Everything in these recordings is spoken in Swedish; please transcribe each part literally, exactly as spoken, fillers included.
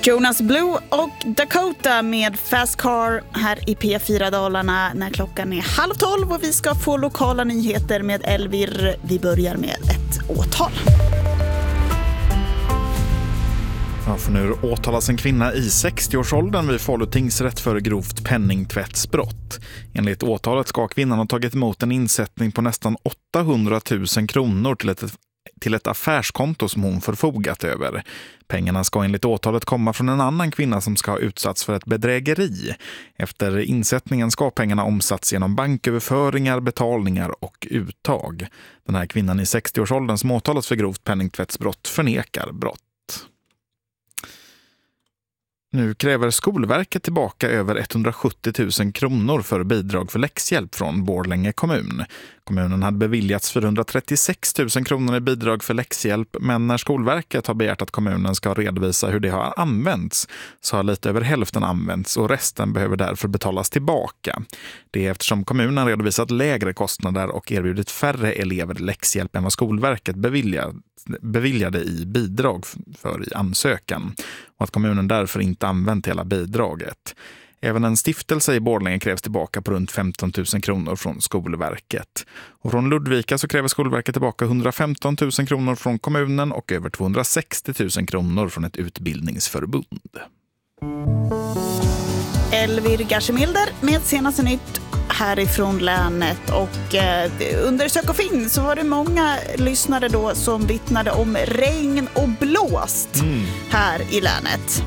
Jonas Blue och Dakota med Fast Car här i P fyra Dalarna när klockan är halv tolv och vi ska få lokala nyheter med Elvir. Vi börjar med ett åtal. Ja, för nu åtalas en kvinna i sextio-årsåldern vid Falu tingsrätt för grovt penningtvättsbrott. Enligt åtalet ska kvinnan ha tagit emot en insättning på nästan åttahundratusen kronor till ett, till ett affärskonto som hon förfogat över. Pengarna ska enligt åtalet komma från en annan kvinna som ska ha utsatts för ett bedrägeri. Efter insättningen ska pengarna omsatts genom banköverföringar, betalningar och uttag. Den här kvinnan i sextio-årsåldern som åtalas för grovt penningtvättsbrott förnekar brott. Nu kräver Skolverket tillbaka över etthundrasjuttio tusen kronor för bidrag för läxhjälp från Borlänge kommun. Kommunen hade beviljats fyrahundratrettiosex tusen kronor i bidrag för läxhjälp, men när Skolverket har begärt att kommunen ska redovisa hur det har använts så har lite över hälften använts och resten behöver därför betalas tillbaka. Det är eftersom kommunen redovisat lägre kostnader och erbjudit färre elever läxhjälp än vad Skolverket beviljade, beviljade i bidrag för i ansökan och att kommunen därför inte använt hela bidraget. Även en stiftelse i Borlänge krävs tillbaka på runt femton tusen kronor från Skolverket. Och från Ludvika så kräver Skolverket tillbaka hundrafemton tusen kronor från kommunen och över tvåhundrasextio tusen kronor från ett utbildningsförbund. Elvir Gashemilder med senaste nytt härifrån länet och eh, under Sök och Finn så var det många lyssnare då som vittnade om regn och blåst mm. här i länet.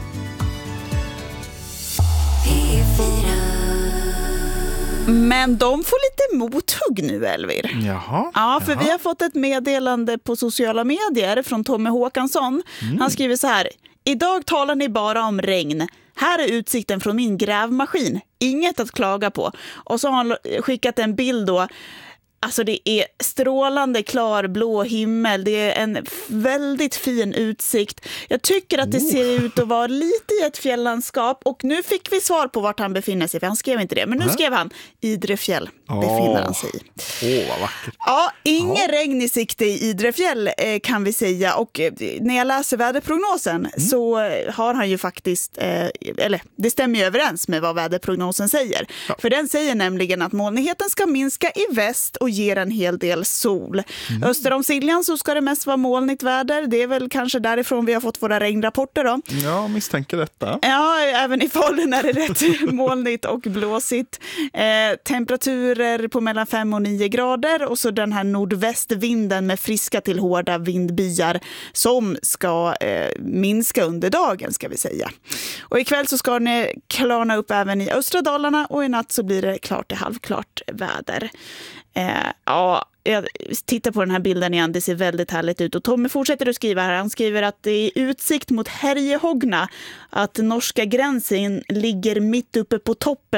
Men de får lite mothugg nu, Elvir. Jaha. Ja, för Jaha. vi har fått ett meddelande på sociala medier från Tommy Håkansson. Mm. Han skriver så här: idag talar ni bara om regn. Här är utsikten från min grävmaskin. Inget att klaga på. Och så har han skickat en bild då. Alltså det är strålande klar blå himmel. Det är en väldigt fin utsikt. Jag tycker att det ser ut att vara lite i ett fjälllandskap. Och nu fick vi svar på vart han befinner sig. För han skrev inte det. Men nu äh? skrev han Idrefjäll befinner han sig i. Åh, vad vackert. Ja, ingen ja. regn i sikte i Idrefjäll eh, kan vi säga. Och eh, när jag läser väderprognosen mm. så har han ju faktiskt, eh, eller det stämmer ju överens med vad väderprognosen säger. Ja. För den säger nämligen att molnigheten ska minska i väst och ger en hel del sol. Mm. Öster om Siljan så ska det mest vara molnigt väder. Det är väl kanske därifrån vi har fått våra regnrapporter då. Ja, misstänker detta. Ja, även i Falun är det rätt molnigt och blåsigt. Eh, temperaturer på mellan fem och nio grader och så den här nordvästvinden med friska till hårda vindbyar som ska eh, minska under dagen ska vi säga. Och ikväll så ska det klarna upp även i östra Dalarna och i natt så blir det klart till halvklart väder. Eh, ja, jag tittar på den här bilden igen, det ser väldigt härligt ut och Tommy fortsätter att skriva här, han skriver att det är utsikt mot Härjehogna, att norska gränsen ligger mitt uppe på toppen